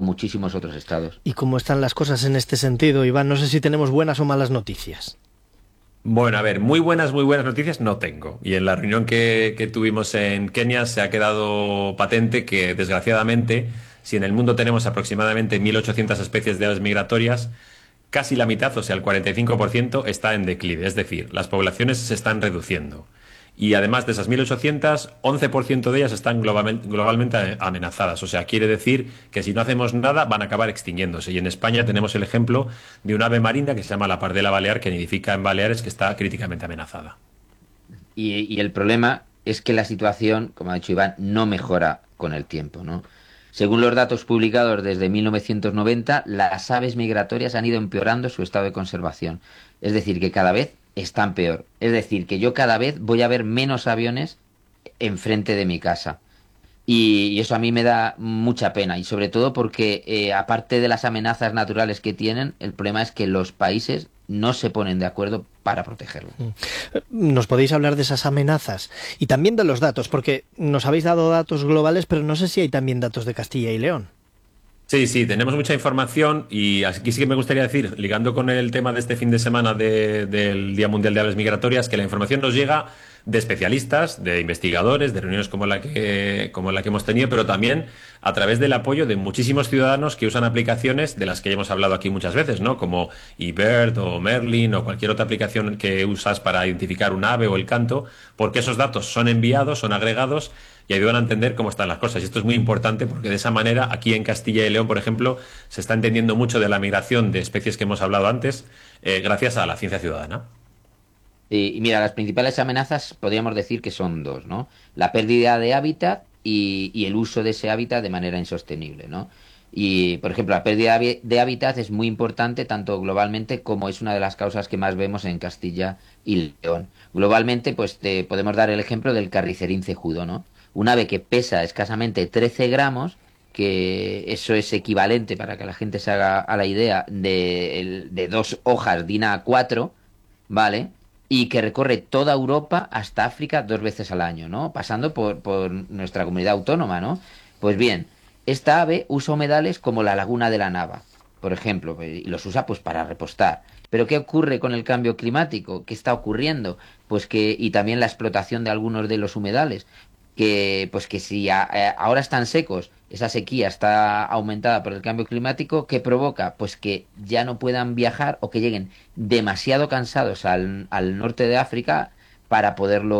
muchísimos otros estados. ¿Y cómo están las cosas en este sentido, Iván? No sé si tenemos buenas o malas noticias. Bueno, a ver, muy buenas noticias no tengo. Y en la reunión que tuvimos en Kenia se ha quedado patente que, desgraciadamente, si en el mundo tenemos aproximadamente 1.800 especies de aves migratorias, casi la mitad, o sea, el 45%, está en declive. Es decir, las poblaciones se están reduciendo. Y además de esas 1.800, 11% de ellas están globalmente amenazadas. O sea, quiere decir que si no hacemos nada van a acabar extinguiéndose. Y en España tenemos el ejemplo de un ave marina que se llama la pardela balear, que nidifica en Baleares, que está críticamente amenazada. Y el problema es que la situación, como ha dicho Iván, no mejora con el tiempo, ¿no? Según los datos publicados desde 1990, las aves migratorias han ido empeorando su estado de conservación. Es decir, que cada vez están peor. Es decir, que yo cada vez voy a ver menos aviones enfrente de mi casa. Y eso a mí me da mucha pena. Y sobre todo porque, aparte de las amenazas naturales que tienen, el problema es que los países no se ponen de acuerdo para protegerlo. ¿Nos podéis hablar de esas amenazas? Y también de los datos, porque nos habéis dado datos globales, pero no sé si hay también datos de Castilla y León. Sí, tenemos mucha información y aquí sí que me gustaría decir, ligando con el tema de este fin de semana del Día Mundial de Aves Migratorias, que la información nos llega de especialistas, de investigadores, de reuniones como la que hemos tenido, pero también a través del apoyo de muchísimos ciudadanos que usan aplicaciones de las que ya hemos hablado aquí muchas veces, ¿no? Como eBird o Merlin o cualquier otra aplicación que usas para identificar un ave o el canto, porque esos datos son enviados, son agregados y ayudan a entender cómo están las cosas. Y esto es muy importante porque de esa manera, aquí en Castilla y León, por ejemplo, se está entendiendo mucho de la migración de especies que hemos hablado antes, gracias a la ciencia ciudadana. Y mira, las principales amenazas podríamos decir que son dos, ¿no? La pérdida de hábitat y el uso de ese hábitat de manera insostenible, ¿no? Y, por ejemplo, la pérdida de hábitat es muy importante tanto globalmente como es una de las causas que más vemos en Castilla y León. Globalmente, pues te podemos dar el ejemplo del carricerín cejudo, ¿no? Un ave que pesa escasamente 13 gramos, que eso es equivalente, para que la gente se haga a la idea, de 2 hojas DIN A4, ¿vale? Y que recorre toda Europa hasta África 2 veces al año, ¿no? Pasando por nuestra comunidad autónoma, ¿no? Pues bien, esta ave usa humedales como la laguna de la Nava, por ejemplo, y los usa pues para repostar. Pero ¿qué ocurre con el cambio climático? ¿Qué está ocurriendo? Pues que, y también la explotación de algunos de los humedales, que pues que si ahora están secos, esa sequía está aumentada por el cambio climático, ¿qué provoca? Pues que ya no puedan viajar o que lleguen demasiado cansados al norte de África para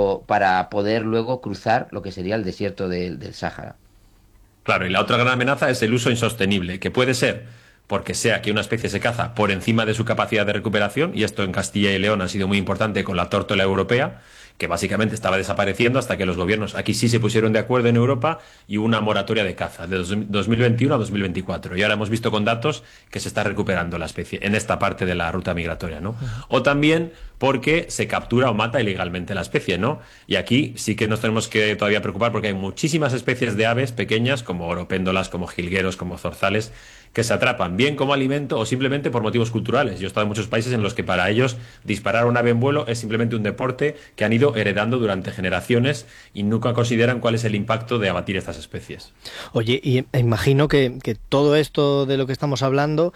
poder luego cruzar lo que sería el desierto del Sáhara. Claro, y la otra gran amenaza es el uso insostenible, que puede ser porque sea que una especie se caza por encima de su capacidad de recuperación, y esto en Castilla y León ha sido muy importante con la tórtola europea, que básicamente estaba desapareciendo hasta que los gobiernos aquí sí se pusieron de acuerdo en Europa y hubo una moratoria de caza de 2021 a 2024. Y ahora hemos visto con datos que se está recuperando la especie en esta parte de la ruta migratoria, ¿no? O también porque se captura o mata ilegalmente la especie, ¿no? Y aquí sí que nos tenemos que todavía preocupar porque hay muchísimas especies de aves pequeñas, como oropéndolas, como jilgueros, como zorzales, que se atrapan bien como alimento o simplemente por motivos culturales. Yo he estado en muchos países en los que para ellos disparar a un ave en vuelo es simplemente un deporte que han ido heredando durante generaciones y nunca consideran cuál es el impacto de abatir estas especies. Oye, y imagino que todo esto de lo que estamos hablando,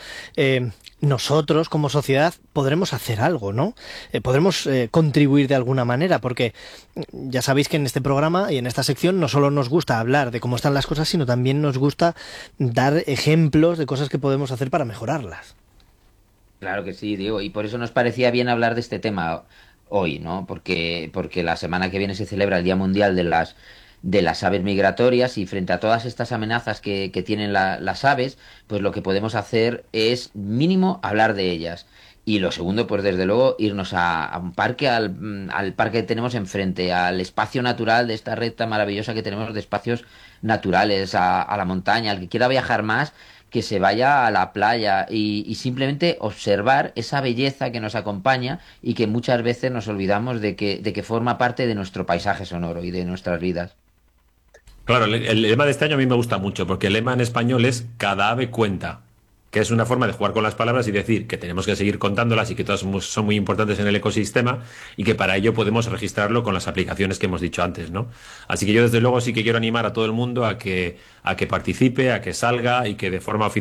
nosotros como sociedad podremos hacer algo, ¿no? Podremos contribuir de alguna manera, porque ya sabéis que en este programa y en esta sección no solo nos gusta hablar de cómo están las cosas, sino también nos gusta dar ejemplos de cosas que podemos hacer para mejorarlas. Claro que sí, Diego, y por eso nos parecía bien hablar de este tema hoy, ¿no? Porque la semana que viene se celebra el Día Mundial de las aves migratorias, y frente a todas estas amenazas que tienen las aves, pues lo que podemos hacer es mínimo hablar de ellas. Y lo segundo, pues desde luego irnos a un parque, al parque que tenemos enfrente, al espacio natural de esta red tan maravillosa que tenemos de espacios naturales, a la montaña. Al que quiera viajar más, que se vaya a la playa y simplemente observar esa belleza que nos acompaña y que muchas veces nos olvidamos de que forma parte de nuestro paisaje sonoro y de nuestras vidas. Claro, el lema de este año a mí me gusta mucho, porque el lema en español es "cada ave cuenta", que es una forma de jugar con las palabras y decir que tenemos que seguir contándolas y que todas son muy importantes en el ecosistema y que para ello podemos registrarlo con las aplicaciones que hemos dicho antes, ¿no? Así que yo desde luego sí que quiero animar a todo el mundo a que participe, a que salga y que de forma oficial